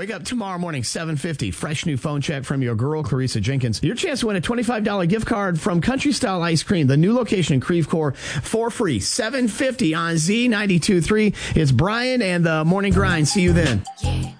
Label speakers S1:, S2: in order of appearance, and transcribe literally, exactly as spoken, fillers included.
S1: Wake up tomorrow morning, seven fifty. Fresh new phone check from your girl, Clarissa Jenkins. Your chance to win a twenty-five dollars gift card from Country Style Ice Cream, the new location in Creve Coeur, for free. seven fifty on Z ninety-two point three. It's Brian and the Morning Grind. See you then.
S2: Yeah.